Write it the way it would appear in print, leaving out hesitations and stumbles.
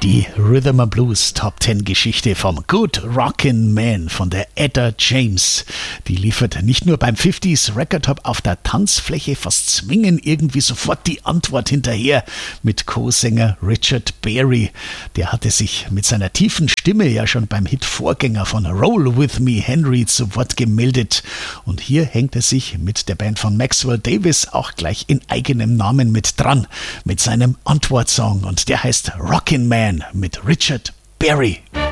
Die Rhythm and Blues Top 10 Geschichte vom Good Rockin' Man von der Etta James. Die liefert nicht nur beim 50s Record Hop auf der Tanzfläche fast zwingend irgendwie sofort die Antwort hinterher mit Co-Sänger Richard Berry. Der hatte sich mit seiner tiefen Stimme ja schon beim Hit-Vorgänger von Roll With Me Henry zu Wort gemeldet. Und hier hängt er sich mit der Band von Maxwell Davis auch gleich in eigenem Namen mit dran, mit seinem Antwortsong. Und der heißt Rockin' Man mit Richard Berry.